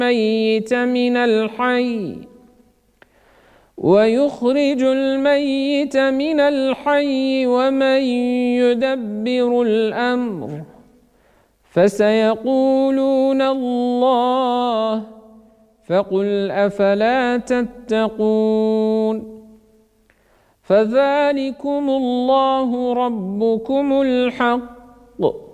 الميت من الحي ويخرج الميت من الحي ومن يدبر الأمر فسيقولون الله فقل أفلا تتقون فذلكم الله ربكم الحق